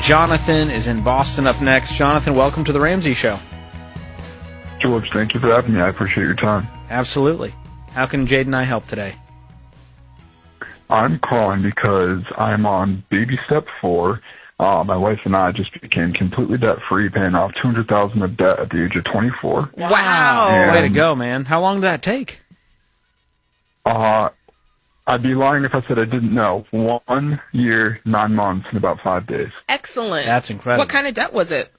Jonathan is in Boston up next. Jonathan, welcome to the Ramsey Show. George, thank you for having me. I appreciate your time. Absolutely. How can Jade and I help today? I'm calling because I'm on baby step 4. My wife and I just became completely debt-free, paying off $200,000 of debt at the age of 24. Wow. Way to go, man. How long did that take? I'd be lying if I said I didn't know. 1 year, 9 months, and about 5 days. Excellent. That's incredible. What kind of debt was it?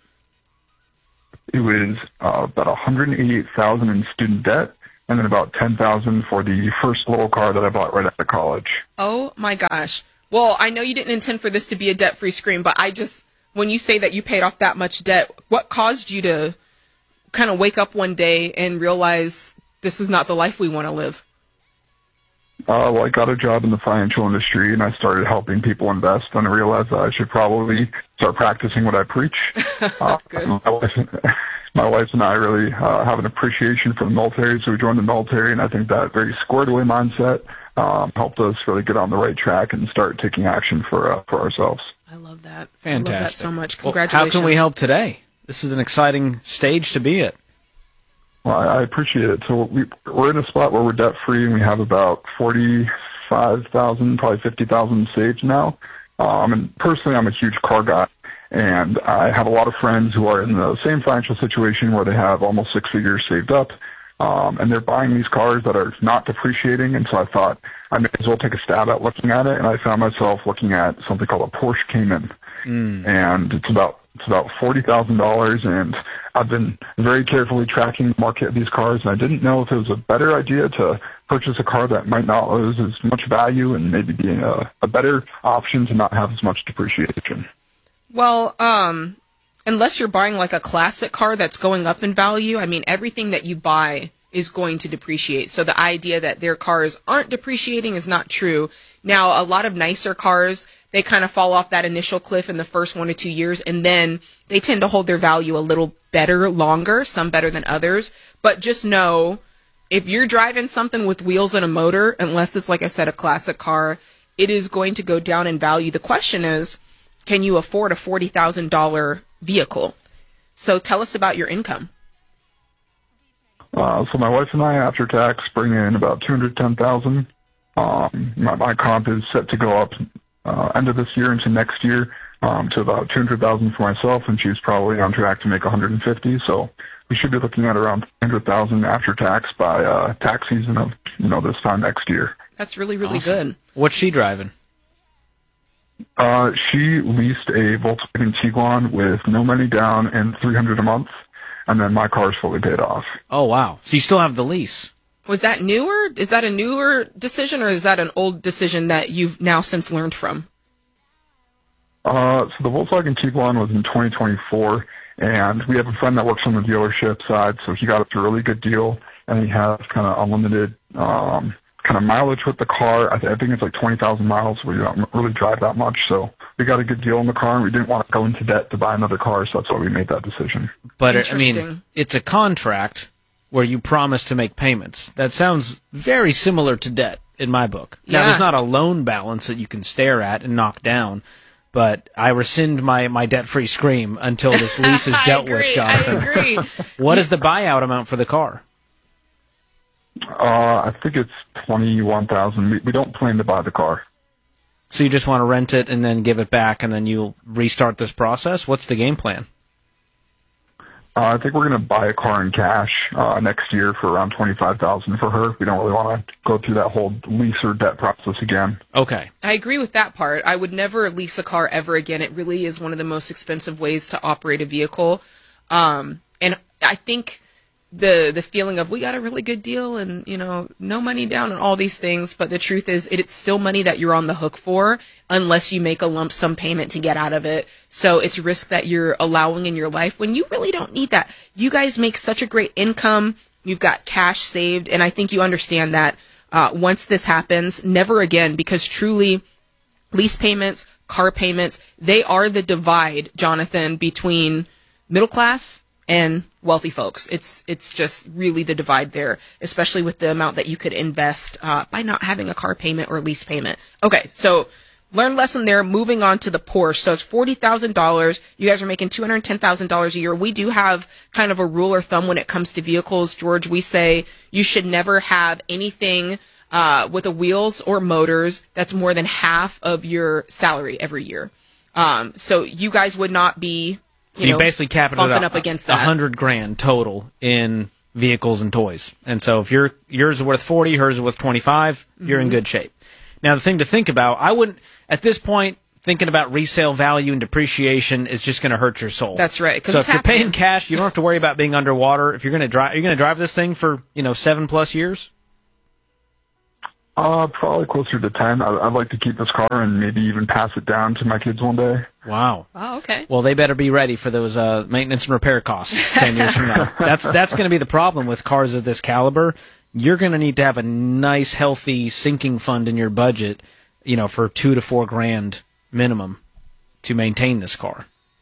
It was about $188,000 in student debt, and then about $10,000 for the first little car that I bought right out of college. Oh, my gosh. Well, I know you didn't intend for this to be a debt-free scream, but when you say that you paid off that much debt, what caused you to kind of wake up one day and realize this is not the life we want to live? Well, I got a job in the financial industry, and I started helping people invest, and I realized that I should probably start practicing what I preach. Good. My wife and I really have an appreciation for the military, so we joined the military, and I think that very squared-away mindset helped us really get on the right track and start taking action for ourselves. I love that. Fantastic. I love that so much. Well, Congratulations. how can we help today? This is an exciting stage to be at. Well, I appreciate it. So we're in a spot where we're debt-free, and we have about $45,000, probably $50,000 saved now. And personally, I'm a huge car guy, and I have a lot of friends who are in the same financial situation where they have almost 6 figures saved up, and they're buying these cars that are not depreciating. And so I thought I may as well take a stab at looking at it, and I found myself looking at something called a Porsche Cayman, and it's about $40,000, and I've been very carefully tracking the market of these cars, and I didn't know if it was a better idea to purchase a car that might not lose as much value and maybe be a better option to not have as much depreciation. Well, unless you're buying like a classic car that's going up in value, I mean, everything that you buy is going to depreciate. So the idea that their cars aren't depreciating is not true. Now, a lot of nicer cars, they kind of fall off that initial cliff in the first 1 to 2 years, and then they tend to hold their value a little better longer, some better than others. But just know, if you're driving something with wheels and a motor, unless it's, like I said, a classic car, it is going to go down in value. The question is, can you afford a $40,000 vehicle? So tell us about your income. So my wife and I, after tax, bring in about $210,000. My comp is set to go up end of this year into next year to about $200,000 for myself, and she's probably on track to make $150,000. So we should be looking at around $100,000 after tax by tax season of this time next year. That's really, really Awesome. good. What's she driving? She leased a Volkswagen Tiguan with no money down and $300 a month, and then my car is fully paid off. Oh, wow. So you still have the lease. Was that newer? Is that a newer decision, or is that an old decision that you've now since learned from? So the Volkswagen Tiguan was in 2024, and we have a friend that works on the dealership side, so he got us a really good deal, and he has kind of unlimited kind of mileage with the car. I think it's like 20,000 miles, where you don't really drive that much, so we got a good deal on the car, and we didn't want to go into debt to buy another car, so that's why we made that decision. But, I mean, it's a contract where you promise to make payments. That sounds very similar to debt in my book. Now, there's not a loan balance that you can stare at and knock down, but I rescind my debt-free scream until this lease is dealt with, Jonathan. I agree. What is the buyout amount for the car? I think it's $21,000. We don't plan to buy the car. So you just want to rent it and then give it back, and then you'll restart this process? What's the game plan? I think we're going to buy a car in cash next year for around $25,000 for her. We don't really want to go through that whole lease or debt process again. Okay. I agree with that part. I would never lease a car ever again. It really is one of the most expensive ways to operate a vehicle. And I think the feeling of we got a really good deal and, no money down and all these things. But the truth is it's still money that you're on the hook for unless you make a lump sum payment to get out of it. So it's risk that you're allowing in your life when you really don't need that. You guys make such a great income. You've got cash saved. And I think you understand that once this happens, never again, because truly lease payments, car payments, they are the divide, Jonathan, between middle class and wealthy folks. It's just really the divide there, especially with the amount that you could invest by not having a car payment or lease payment. Okay, so learn lesson there. Moving on to the Porsche. So it's $40,000. You guys are making $210,000 a year. We do have kind of a rule or thumb when it comes to vehicles, George. We say you should never have anything with the wheels or motors that's more than half of your salary every year. So you guys would not be, you basically cap it bumping up against that. $100,000 total in vehicles and toys. And so if yours is worth 40, hers is worth 25, you're in good shape. Now the thing to think about, I wouldn't at this point thinking about resale value and depreciation is just going to hurt your soul. That's right. So if you're paying cash, you don't have to worry about being underwater. If you're going to drive this thing for 7+ years. Probably closer to 10. I'd like to keep this car and maybe even pass it down to my kids one day. Wow. Oh, okay. Well, they better be ready for those maintenance and repair costs 10 years from now. That's going to be the problem with cars of this caliber. You're going to need to have a nice, healthy sinking fund in your budget, for $2,000 to $4,000 minimum to maintain this car.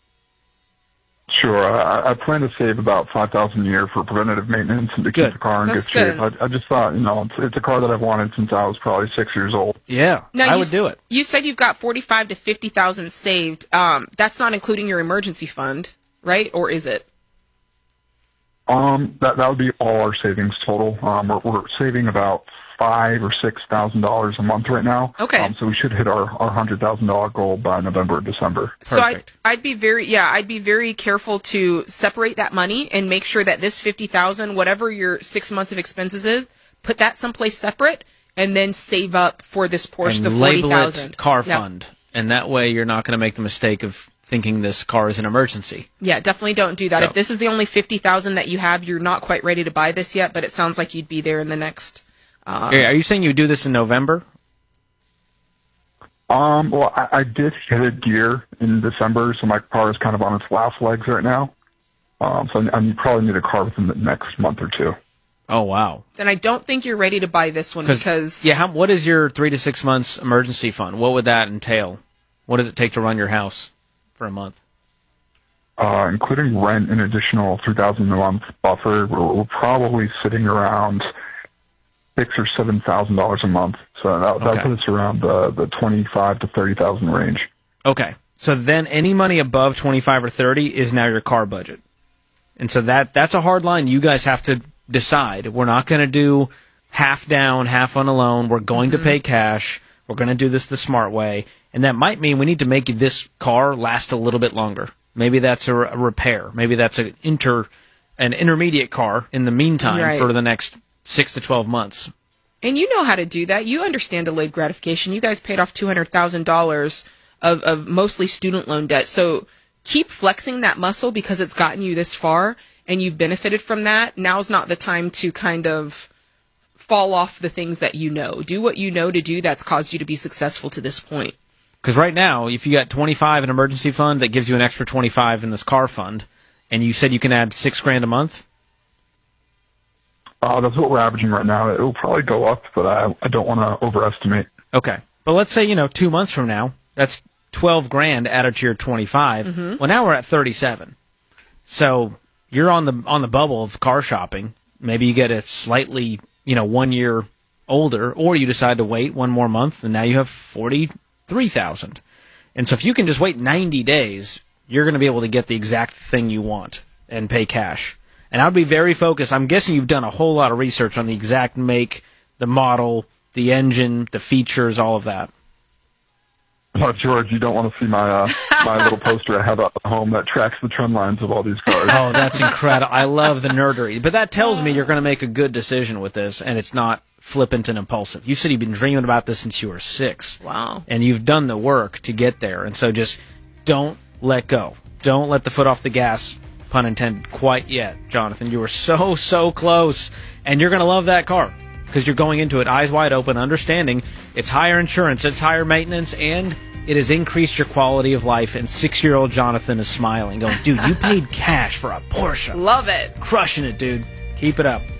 Sure. I plan to save about $5,000 a year for preventative maintenance and to keep the car in good shape. I just thought, it's a car that I've wanted since I was probably 6 years old. Yeah, I would do it. You said you've got $45,000 to $50,000 saved. That's not including your emergency fund, right? Or is it? That would be all our savings total. We're saving about $5,000 or $6,000 a month right now. Okay. So we should hit our $100,000 goal by November or December. So I'd be very careful to separate that money and make sure that this $50,000, whatever your 6 months of expenses is, put that someplace separate and then save up for this Porsche, and the label $40,000 it car fund, and that way you're not going to make the mistake of thinking this car is an emergency. Yeah, definitely don't do that. So, if this is the only $50,000 that you have, you're not quite ready to buy this yet, but it sounds like you'd be there in the next. Are you saying you would do this in November? Well, I did hit a gear in December, so my car is kind of on its last legs right now. So I probably need a car within the next month or two. Oh, wow. Then I don't think you're ready to buy this one because... Yeah, what is your 3 to 6 months emergency fund? What would that entail? What does it take to run your house for a month? Including rent, an additional $3,000 a month buffer, we're probably sitting around $6,000 or $7,000 a month. So that puts us around the $25,000 to $30,000 range. Okay. So then any money above 25 or 30 is now your car budget. And so that's a hard line you guys have to decide. We're not going to do half down, half on a loan. We're going to pay cash. We're going to do this the smart way. And that might mean we need to make this car last a little bit longer. Maybe that's a repair. Maybe that's an intermediate car in the meantime for the next 6 to 12 months. And you know how to do that. You understand delayed gratification. You guys paid off $200,000 of mostly student loan debt. So keep flexing that muscle because it's gotten you this far and you've benefited from that. Now's not the time to kind of fall off the things that you know. Do what you know to do that's caused you to be successful to this point. Because right now, if you got 25 in emergency fund, that gives you an extra 25 in this car fund, and you said you can add $6,000 a month? That's what we're averaging right now. It will probably go up, but I don't want to overestimate. Okay. But let's say, 2 months from now, that's $12,000 added to your 25. Well, now we're at 37. So you're on the bubble of car shopping. Maybe you get a slightly, 1 year older, or you decide to wait one more month, and now you have $43,000. And so if you can just wait 90 days, you're going to be able to get the exact thing you want and pay cash. And I'd be very focused. I'm guessing you've done a whole lot of research on the exact make, the model, the engine, the features, all of that. Oh, George, you don't want to see my my little poster I have at home that tracks the trend lines of all these cars. Oh, that's incredible. I love the nerdery. But that tells me you're going to make a good decision with this, and it's not flippant and impulsive. You said you've been dreaming about this since you were 6. Wow. And you've done the work to get there. And so just don't let go. Don't let the foot off the gas, pun intended, quite yet, Jonathan. You were so close, and you're going to love that car because you're going into it eyes wide open, understanding it's higher insurance, it's higher maintenance, and it has increased your quality of life. And 6-year-old Jonathan is smiling, going, dude, you paid cash for a Porsche. Love it. Crushing it, dude. Keep it up.